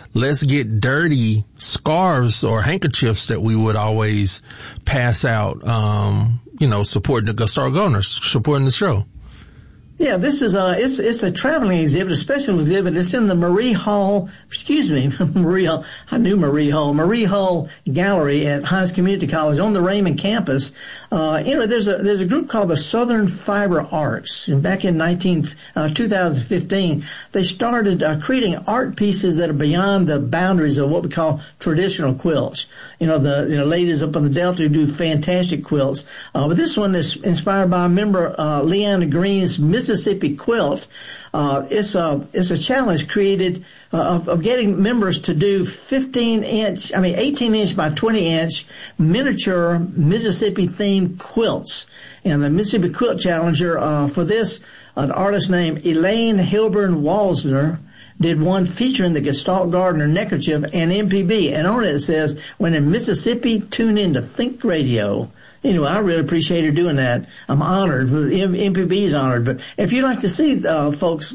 let's get dirty scarves or handkerchiefs that we would always pass out, supporting the Star Gardeners, supporting the show. Yeah, this is it's a traveling exhibit, a special exhibit. It's in the Marie Hall Gallery at Hines Community College on the Raymond campus. There's a group called the Southern Fiber Arts. And back in 2015, they started creating art pieces that are beyond the boundaries of what we call traditional quilts. Ladies up on the Delta who do fantastic quilts. But this one is inspired by a member, Leanna Green's Mississippi quilt. It's a challenge created of getting members to do 18 inch by 20 inch miniature Mississippi themed quilts. And the Mississippi Quilt Challenger for this, an artist named Elaine Hilburn Walsner did one featuring the Gestalt Gardener neckerchief and MPB. And on it says, "When in Mississippi, tune in to Think Radio." Anyway, I really appreciate her doing that. I'm honored. MPB is honored. But if you'd like to see, folks,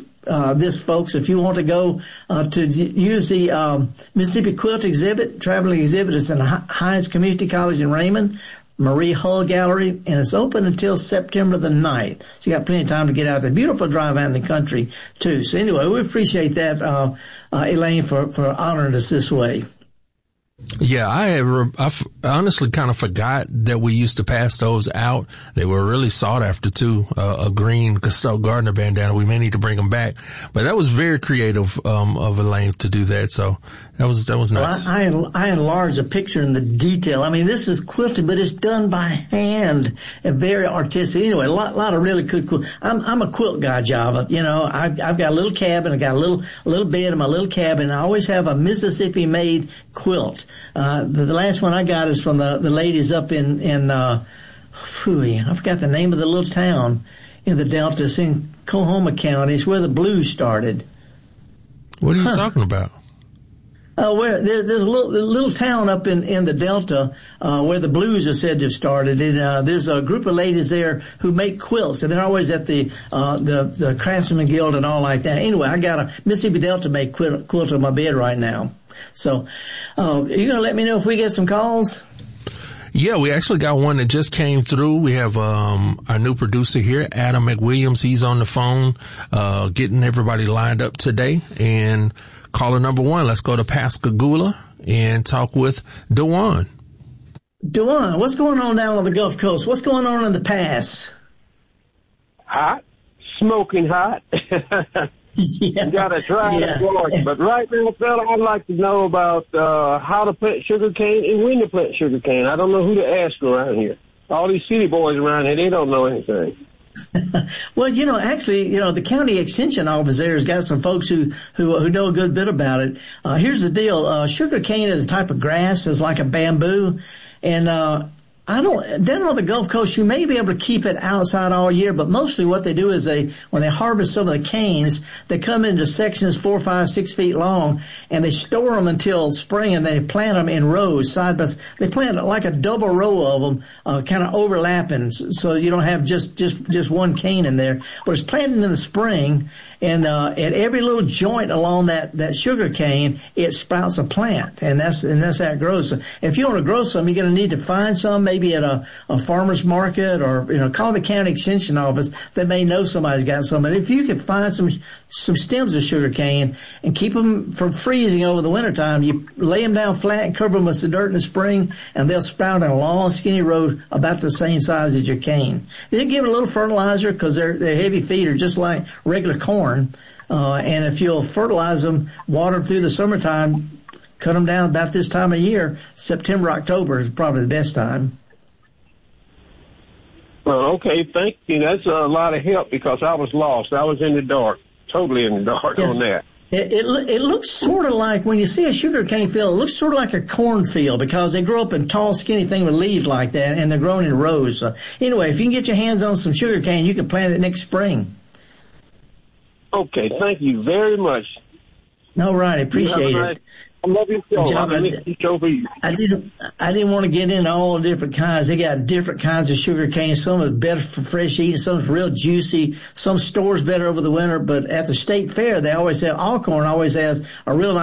if you want to go to use the Mississippi Quilt exhibit, traveling exhibit, it's in Hines Community College in Raymond, Marie Hull Gallery, and it's open until September the 9th. So you got plenty of time to get out there. Beautiful drive out in the country, too. So anyway, we appreciate that, Elaine, for honoring us this way. Yeah, I honestly kind of forgot that we used to pass those out. They were really sought after too. A green Gestalt Gardener bandana. We may need to bring them back, but that was very creative of Elaine to do that. So that was nice. Well, I enlarged the picture and the detail. I mean, this is quilted, but it's done by hand and very artistic. Anyway, a lot of really good quilt. I'm a quilt guy, Java. I've got a little cabin. I got a little bed in my little cabin. I always have a Mississippi made quilt. The last one I got is from the ladies up in I forgot the name of the little town in the Delta. It's in Coahoma County. It's where the blues started. What are you talking about? Where there's a little town up in the Delta where the blues are said to have started. And there's a group of ladies there who make quilts, and they're always at the Craftsman Guild and all like that. Anyway, I got a Mississippi Delta made quilt on my bed right now. So, you gonna let me know if we get some calls? Yeah, we actually got one that just came through. We have our new producer here, Adam McWilliams. He's on the phone, getting everybody lined up today. And caller number one, let's go to Pascagoula and talk with Dewan. Dewan, what's going on down on the Gulf Coast? What's going on in the pass? Hot, smoking hot. Yeah. You got to try it, George. But right now, fella, I'd like to know about how to plant sugarcane and when to plant sugarcane. I don't know who to ask around here. All these city boys around here, they don't know anything. Well, actually, the county extension office there has got some folks who know a good bit about it. Here's the deal. Sugarcane is a type of grass. It's like a bamboo. And, down on the Gulf Coast, you may be able to keep it outside all year, but mostly what they do is when they harvest some of the canes, they come into sections 4, 5, 6 feet long, and they store them until spring, and they plant them in rows side by side. They plant like a double row of them, kind of overlapping, so you don't have just one cane in there. But it's planted in the spring, and at every little joint along that sugar cane, it sprouts a plant, and that's how it grows. So if you want to grow some, you're going to need to find some, maybe at a farmer's market, or call the county extension office. They may know somebody's got some. And if you can find some stems of sugar cane and keep them from freezing over the wintertime, you lay them down flat and cover them with some dirt in the spring, and they'll sprout in a long, skinny row about the same size as your cane. Then give it a little fertilizer, because they're heavy feeder, just like regular corn. And if you'll fertilize them, water them through the summertime, cut them down about this time of year. September, October is probably the best time. Well, okay, thank you. That's a lot of help, because I was lost. I was in the dark, totally in the dark on that. It looks sort of like, when you see a sugar cane field, it looks sort of like a cornfield, because they grow up in tall, skinny thing with leaves like that, and they're grown in rows. So anyway, if you can get your hands on some sugar cane, you can plant it next spring. Okay, thank you very much. All right, appreciate it. I love your show. I didn't want to get into all the different kinds. They got different kinds of sugar cane. Some is better for fresh eating. Some is real juicy. Some stores better over the winter. But at the state fair, they always have Alcorn always has a real nice